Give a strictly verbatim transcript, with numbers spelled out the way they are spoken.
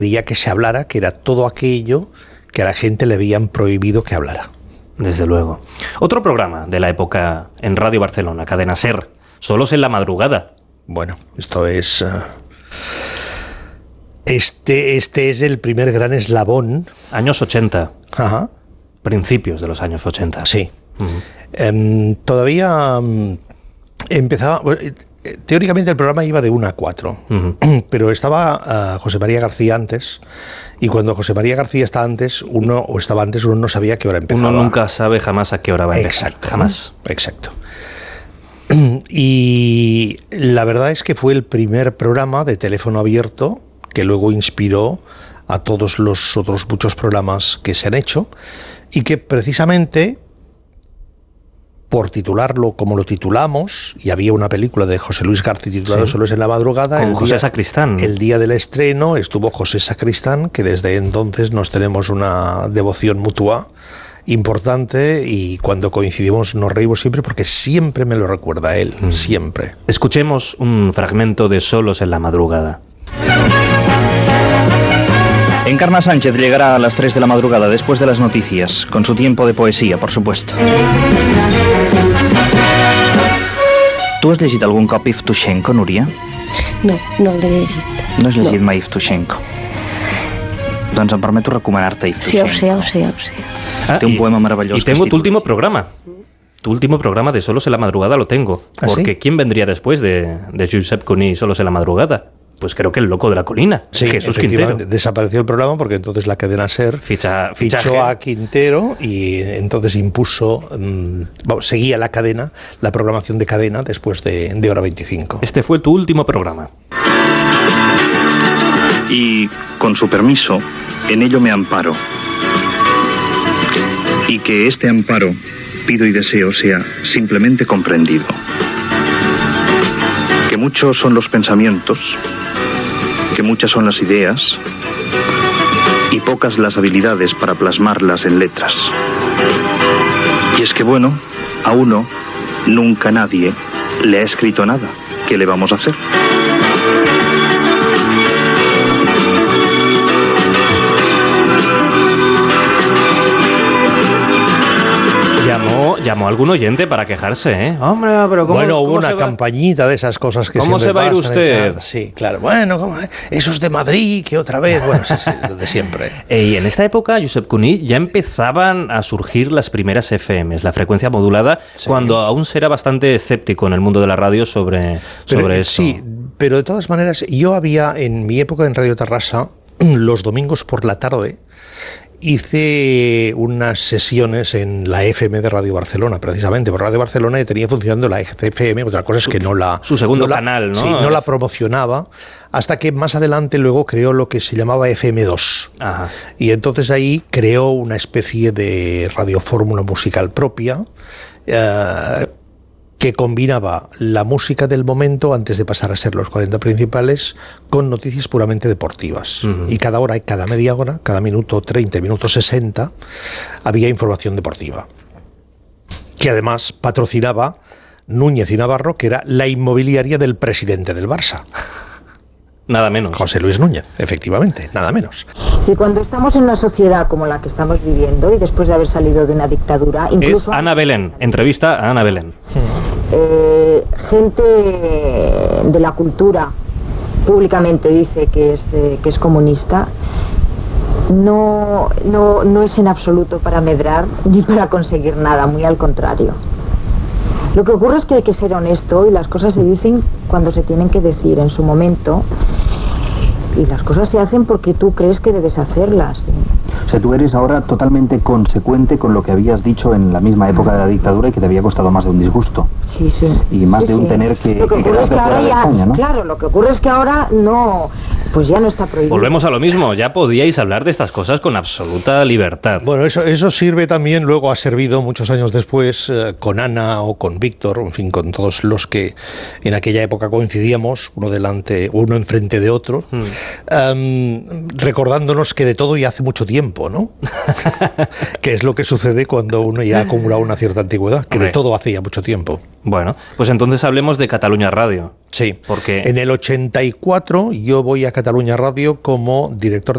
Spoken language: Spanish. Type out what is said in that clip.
quería que se hablara, que era todo aquello que a la gente le habían prohibido que hablara. Desde luego. Otro programa de la época en Radio Barcelona, Cadena SER, Solos en la madrugada. Bueno, esto es... Uh, este, este es el primer gran eslabón. Años ochenta. Ajá. Principios de los años ochenta. Sí. Uh-huh. Um, todavía um, empezaba... Teóricamente el programa iba de una a cuatro, uh-huh. pero estaba uh, José María García antes, y cuando José María García está antes, uno o estaba antes, uno no sabía a qué hora empezaba. Uno nunca sabe jamás a qué hora va a empezar. Exacto. Jamás. Exacto. Y la verdad es que fue el primer programa de teléfono abierto que luego inspiró a todos los otros muchos programas que se han hecho, y que precisamente... por titularlo como lo titulamos, y había una película de José Luis García titulada sí. Solos en la madrugada. Con el José día, Sacristán. El día del estreno estuvo José Sacristán, que desde entonces nos tenemos una devoción mutua importante, y cuando coincidimos nos reímos siempre porque siempre me lo recuerda él, mm. siempre. Escuchemos un fragmento de Solos en la madrugada. Encarna Sánchez llegará a las tres de la madrugada después de las noticias, con su tiempo de poesía, por supuesto. Tu has llegit algun cop Yevtushenko, Núria? No, no l'he llegit. No has llegit no. mai Yevtushenko? Doncs em permeto recomanar-te Yevtushenko. Sí, ja ho sé, ja ho sé. Ah, Té un y, poema maravillós. Y tengo tu último programa. Tu último programa de Solos en la madrugada lo tengo. ¿Ah, porque sí? ¿quién vendría después de, de Josep Cuní Solos en la madrugada? Pues creo que el loco de la colina, sí, Jesús Quintero. Desapareció el programa porque entonces la cadena SER Ficha, fichó a Quintero, y entonces impuso, um, bueno, seguía la cadena, la programación de cadena después de, de hora veinticinco. Este fue tu último programa. Y, con su permiso, en ello me amparo. Y que este amparo, pido y deseo, sea simplemente comprendido. Que muchos son los pensamientos, que muchas son las ideas y pocas las habilidades para plasmarlas en letras. Y es que, bueno, a uno nunca nadie le ha escrito nada. ¿Qué le vamos a hacer? Llamó, llamó a algún oyente para quejarse, ¿eh? Hombre, pero ¿cómo, Bueno, hubo cómo una campañita de esas cosas que ¿Cómo se va a ir usted? Sí, claro. Bueno, ¿cómo? Eso es de Madrid, que otra vez. Bueno, sí, sí, de siempre. Eh, y en esta época, Josep Cuní, ya empezaban a surgir las primeras F Ms, la frecuencia modulada, sí. cuando aún se era bastante escéptico en el mundo de la radio sobre, sobre pero, eso. Sí, pero de todas maneras, yo había en mi época en Radio Tarrasa, los domingos por la tarde, hice unas sesiones en la F M de Radio Barcelona, precisamente, porque Radio Barcelona tenía funcionando la F M, otra cosa es que no la... Su segundo no la, canal, ¿no? Sí, no la promocionaba, hasta que más adelante luego creó lo que se llamaba F M dos. Ajá. Y entonces ahí creó una especie de radiofórmula musical propia, eh, que combinaba la música del momento antes de pasar a ser los cuarenta principales con noticias puramente deportivas. Uh-huh. Y cada hora, cada media hora, cada minuto treinta, minuto sesenta, había información deportiva. Que además patrocinaba Núñez y Navarro, que era la inmobiliaria del presidente del Barça. Nada menos. José Luis Núñez, efectivamente, nada menos. Y cuando estamos en una sociedad como la que estamos viviendo y después de haber salido de una dictadura... Incluso es Ana Belén, entrevista a Ana Belén. Eh, gente de la cultura públicamente dice que es, eh, que es comunista. No, no, no es en absoluto para medrar ni para conseguir nada, muy al contrario. Lo que ocurre es que hay que ser honesto y las cosas se dicen cuando se tienen que decir en su momento, y las cosas se hacen porque tú crees que debes hacerlas. O sea, tú eres ahora totalmente consecuente con lo que habías dicho en la misma época de la dictadura y que te había costado más de un disgusto. Sí, sí. Y más sí, de un sí. tener que, lo que, que ocurre es que ahora fuera de ya, España, ¿no? Claro, lo que ocurre es que ahora no, pues ya no está prohibido. Volvemos a lo mismo, ya podíais hablar de estas cosas con absoluta libertad. Bueno, eso, eso sirve también, luego ha servido muchos años después eh, con Ana o con Víctor, en fin, con todos los que en aquella época coincidíamos, uno delante, uno enfrente de otro, hmm. um, recordándonos que de todo ya hace mucho tiempo, ¿no? Que es lo que sucede cuando uno ya ha acumulado una cierta antigüedad, que Hombre. de todo hace ya mucho tiempo. Bueno, pues entonces hablemos de Catalunya Radio. Sí, porque en el ochenta y cuatro yo voy a Catalunya Radio como director